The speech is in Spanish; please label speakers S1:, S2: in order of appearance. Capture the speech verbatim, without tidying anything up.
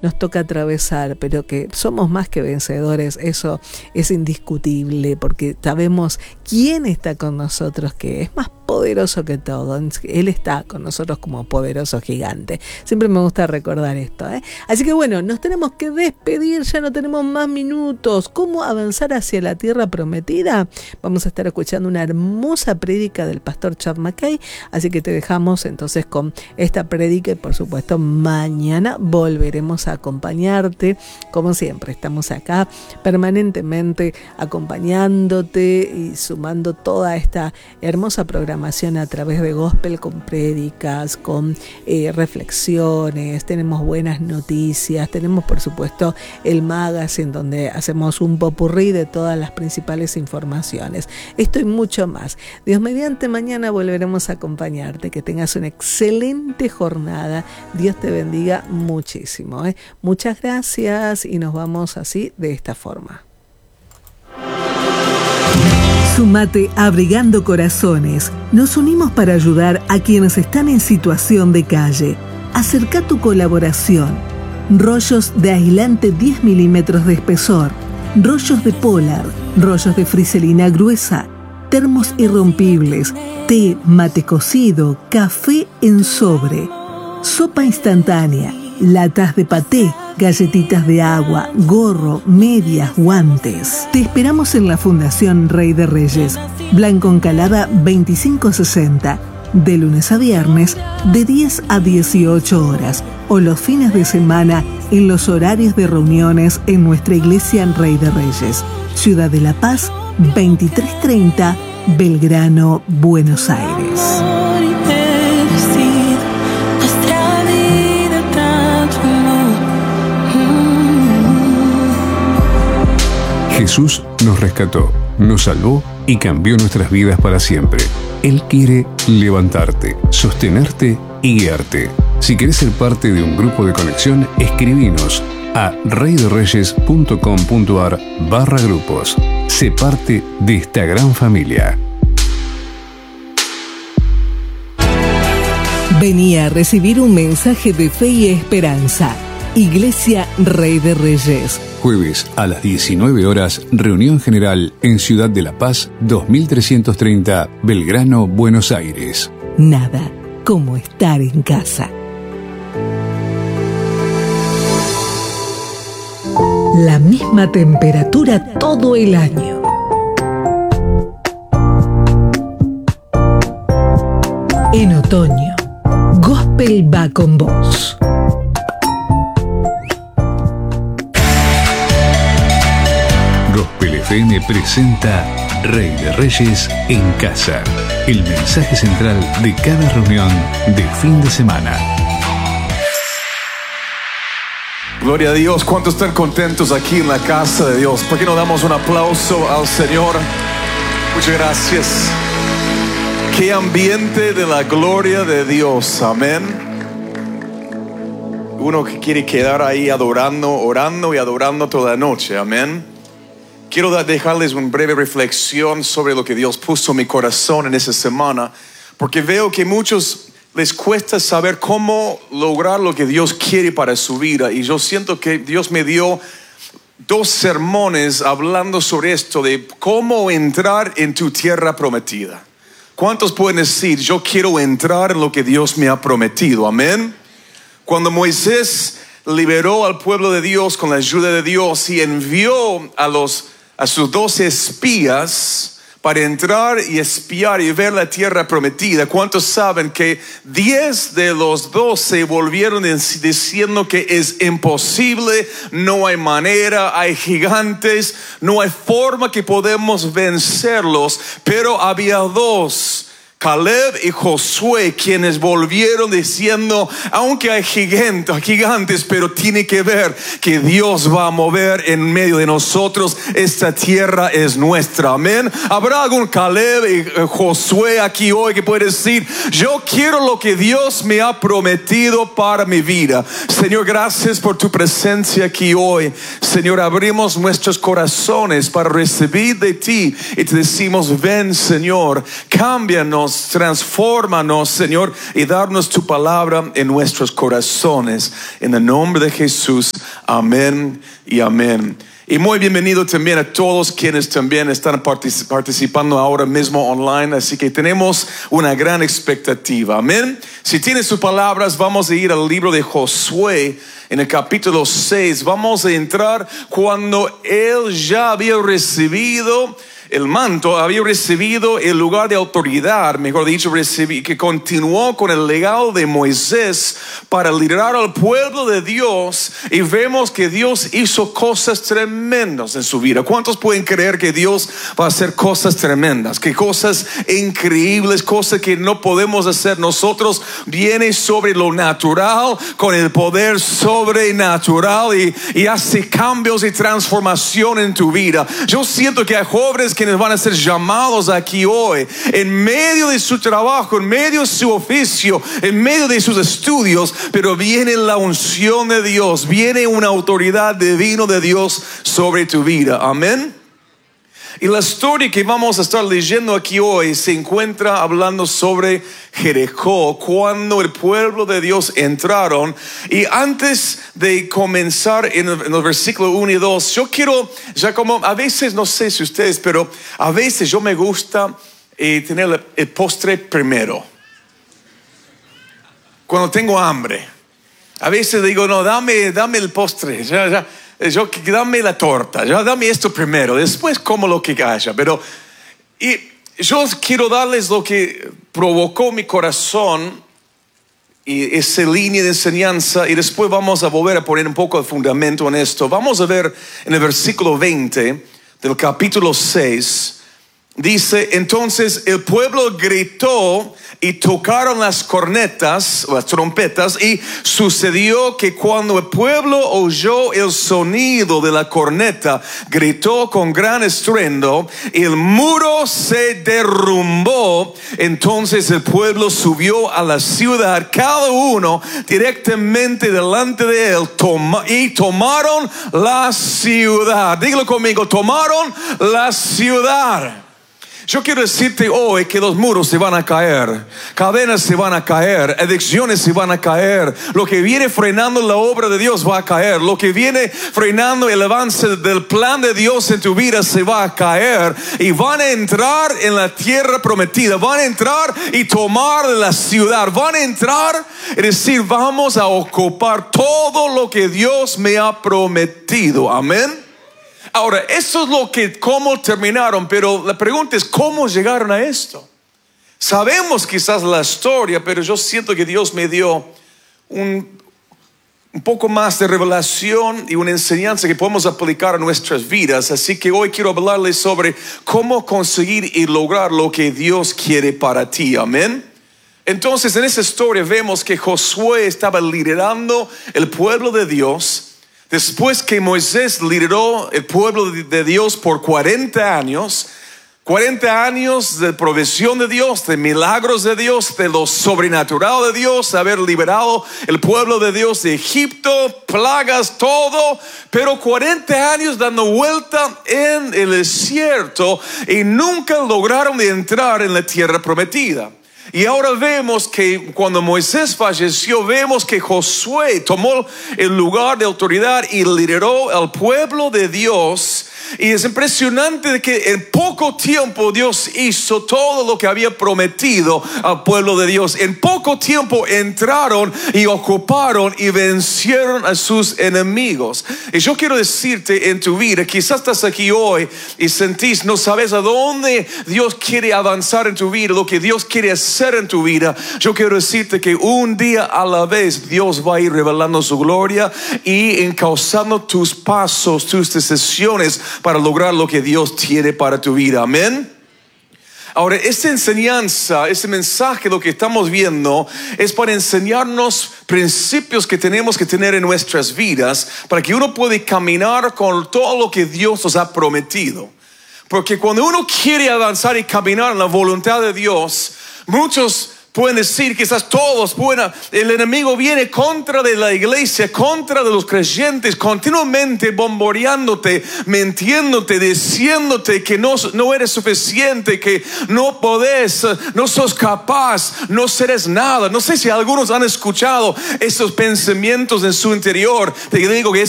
S1: nos toca atravesar, pero que somos más que vencedores, eso es indiscutible, porque sabemos quién está con nosotros, que es más poderoso que todo. Él está con nosotros como poderoso gigante. Siempre me gusta recordar esto, ¿eh? Así que bueno, nos tenemos que despedir, ya no tenemos más minutos. ¿Cómo avanzar hacia la tierra prometida? Vamos a estar escuchando una hermosa prédica del pastor Chad McKay, así que te dejamos entonces con esta prédica y por supuesto mañana volveremos a acompañarte. Como siempre, estamos acá permanentemente acompañándote y sumando toda esta hermosa programación a través de Gospel, con prédicas, con eh, reflexiones, tenemos buenas noticias, tenemos por supuesto el magazine donde hacemos un popurrí de todas las principales informaciones. Esto y mucho más. Dios mediante, mañana volveremos a acompañarte. Que tengas una excelente jornada. Dios te bendiga muchísimo, ¿eh? Muchas gracias y nos vamos así de esta forma.
S2: Sumate a Abrigando Corazones. Nos unimos para ayudar a quienes están en situación de calle. Acerca tu colaboración. Rollos de aislante diez milímetros de espesor, rollos de Polar, rollos de friselina gruesa, termos irrompibles, té, mate cocido, café en sobre, sopa instantánea, latas de paté, galletitas de agua, gorro, medias, guantes. Te esperamos en la Fundación Rey de Reyes, Blanco Encalada veinticinco sesenta, de lunes a viernes, de diez a dieciocho horas, o los fines de semana en los horarios de reuniones en nuestra iglesia en Rey de Reyes, Ciudad de La Paz, veintitrés treinta, Belgrano, Buenos Aires.
S3: Jesús nos rescató, nos salvó y cambió nuestras vidas para siempre. Él quiere levantarte, sostenerte y guiarte. Si querés ser parte de un grupo de conexión, escribinos a reyderreyes.com.ar barra grupos. Sé parte de esta gran familia.
S2: Vení a recibir un mensaje de fe y esperanza. Iglesia Rey de Reyes.
S3: Jueves a las diecinueve horas, reunión general en Ciudad de La Paz, dos mil trescientos treinta, Belgrano, Buenos Aires.
S2: Nada como estar en casa. La misma temperatura todo el año. En otoño, Gospel va con vos.
S3: Gospel F M presenta Rey de Reyes en casa. El mensaje central de cada reunión de fin de semana.
S4: Gloria a Dios. ¿Cuántos están contentos aquí en la casa de Dios? ¿Por qué no damos un aplauso al Señor? Muchas gracias. Qué ambiente de la gloria de Dios. Amén. Uno que quiere quedar ahí adorando, orando y adorando toda la noche. Amén. Quiero dejarles una breve reflexión sobre lo que Dios puso en mi corazón en esta semana, porque veo que muchos les cuesta saber cómo lograr lo que Dios quiere para su vida, y yo siento que Dios me dio dos sermones hablando sobre esto, de cómo entrar en tu tierra prometida. ¿Cuántos pueden decir, yo quiero entrar en lo que Dios me ha prometido? Amén. Cuando Moisés liberó al pueblo de Dios con la ayuda de Dios y envió a los a sus doce espías para entrar y espiar y ver la tierra prometida, ¿cuántos saben que diez de los doce volvieron diciendo que es imposible, no hay manera, hay gigantes, no hay forma que podemos vencerlos? Pero había dos, Caleb y Josué, quienes volvieron diciendo, aunque hay gigantes, gigantes, pero tiene que ver que Dios va a mover en medio de nosotros. Esta tierra es nuestra. Amén. ¿Habrá algún Caleb y Josué aquí hoy que puede decir, yo quiero lo que Dios me ha prometido para mi vida? Señor, gracias por tu presencia aquí hoy. Señor, abrimos nuestros corazones para recibir de ti y te decimos, ven, Señor, cámbianos límpianos, transfórmanos, Señor, y darnos tu palabra en nuestros corazones. En el nombre de Jesús, amén y amén. Y muy bienvenido también a todos quienes también están particip- participando ahora mismo online. Así que tenemos una gran expectativa. Amén. Si tienes sus palabras, vamos a ir al libro de Josué en el capítulo seis. Vamos a entrar cuando él ya había recibido el manto, había recibido el lugar de autoridad, mejor dicho, recibí, que continuó con el legado de Moisés para liderar al pueblo de Dios. Y vemos que Dios hizo cosas tremendas en su vida. ¿Cuántos pueden creer que Dios va a hacer cosas tremendas? Que cosas increíbles, cosas que no podemos hacer nosotros, viene sobre lo natural con el poder sobrenatural y, y hace cambios y transformación en tu vida. Yo siento que hay jóvenes que quienes van a ser llamados aquí hoy, en medio de su trabajo, en medio de su oficio, en medio de sus estudios, pero viene la unción de Dios, viene una autoridad divina de Dios sobre tu vida. Amén. Y la historia que vamos a estar leyendo aquí hoy se encuentra hablando sobre Jericó, cuando el pueblo de Dios entraron. Y antes de comenzar en el, en el versículo uno y dos, yo quiero, ya como a veces, no sé si ustedes, pero a veces yo me gusta eh, tener el, el postre primero. Cuando tengo hambre, a veces digo, no, dame, dame el postre, ya, ya. Yo, dame la torta, ya, dame esto primero, después como lo que haya. Pero y yo quiero darles lo que provocó mi corazón y esa línea de enseñanza, y después vamos a volver a poner un poco de fundamento en esto. Vamos a ver en el versículo veinte del capítulo seis. Dice, entonces el pueblo gritó y tocaron las cornetas, las trompetas, y sucedió que cuando el pueblo oyó el sonido de la corneta, gritó con gran estruendo, y el muro se derrumbó. Entonces el pueblo subió a la ciudad, cada uno directamente delante de él, toma, y tomaron la ciudad. Dígalo conmigo, tomaron la ciudad. Yo quiero decirte hoy que los muros se van a caer, cadenas se van a caer, adicciones se van a caer. Lo que viene frenando la obra de Dios va a caer. Lo que viene frenando el avance del plan de Dios en tu vida se va a caer. Y van a entrar en la tierra prometida, van a entrar y tomar la ciudad, van a entrar y decir, vamos a ocupar todo lo que Dios me ha prometido. Amén. Ahora, esto es lo que, cómo terminaron, pero la pregunta es, ¿cómo llegaron a esto? Sabemos quizás la historia, pero yo siento que Dios me dio un, un poco más de revelación y una enseñanza que podemos aplicar a nuestras vidas. Así que hoy quiero hablarles sobre cómo conseguir y lograr lo que Dios quiere para ti. Amén. Entonces, en esa historia vemos que Josué estaba liderando el pueblo de Dios. Después que Moisés lideró el pueblo de Dios por cuarenta años, cuarenta años de provisión de Dios, de milagros de Dios, de lo sobrenatural de Dios, haber liberado el pueblo de Dios de Egipto, plagas, todo, pero cuarenta años dando vuelta en el desierto y nunca lograron de entrar en la tierra prometida. Y ahora vemos que cuando Moisés falleció, vemos que Josué tomó el lugar de autoridad y lideró al pueblo de Dios. Y es impresionante de que en poco tiempo Dios hizo todo lo que había prometido al pueblo de Dios. En poco tiempo entraron y ocuparon y vencieron a sus enemigos. Y yo quiero decirte en tu vida, quizás estás aquí hoy y sentís, no sabes a dónde Dios quiere avanzar en tu vida, lo que Dios quiere hacer en tu vida. Yo quiero decirte que un día a la vez Dios va a ir revelando su gloria y encauzando tus pasos, tus decisiones para lograr lo que Dios tiene para tu vida. Amén. Ahora, esta enseñanza, este mensaje, lo que estamos viendo es para enseñarnos principios que tenemos que tener en nuestras vidas para que uno pueda caminar con todo lo que Dios nos ha prometido. Porque cuando uno quiere avanzar y caminar en la voluntad de Dios, muchos pueden decir, quizás todos, bueno, el enemigo viene contra de la iglesia, contra de los creyentes, continuamente bombardeándote, mintiéndote, diciéndote que no, no eres suficiente, que no podés, no sos capaz, no serás nada. No sé si algunos han escuchado esos pensamientos en su interior. Te digo que